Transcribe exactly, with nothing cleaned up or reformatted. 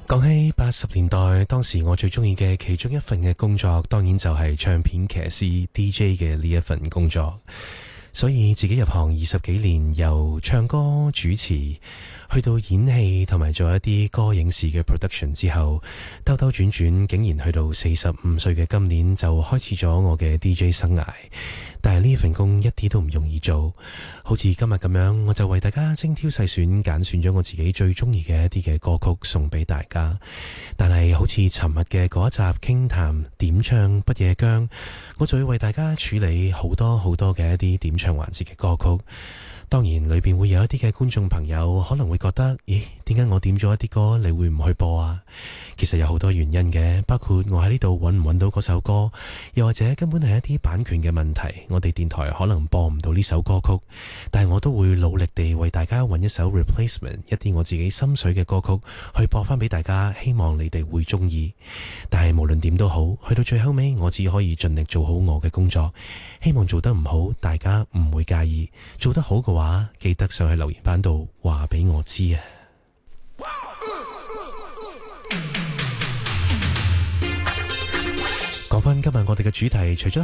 講起八十年代，當時我最中意嘅其中一份嘅工作，當然就係唱片騎師 D J 嘅呢一份工作。所以自己入行二十幾年，由唱歌主持去到演戲同埋做一啲歌影視嘅 production 之後，兜兜轉轉竟然去到四十五歲嘅今年就開始咗我嘅 D J 生涯。但係呢份工一啲都唔容易做，好似今日咁樣，我就為大家精挑細選揀選咗我自己最中意嘅一啲嘅歌曲送俾大家。但係好似尋日嘅嗰一集傾談點唱不夜薑，我就會為大家處理好多好多嘅一啲點唱環節嘅歌曲。當然裏邊會有一啲嘅觀眾朋友可能會覺得，咦，點解我點咗一啲歌你會唔去播啊？其實有好多原因嘅，包括我喺呢度揾唔揾到嗰首歌，又或者根本係一啲版權嘅問題，我哋電台可能播唔到呢首歌曲，但係我都會努力地為大家揾一首 replacement， 一啲我自己心水嘅歌曲去播翻俾大家，希望你哋會中意。但係無論點都好，去到最後尾我只可以盡力做好我嘅工作，希望做得唔好大家唔會介意，做得好嘅話記得上去留言板度話俾我知啊。講翻今日我哋嘅主題，除咗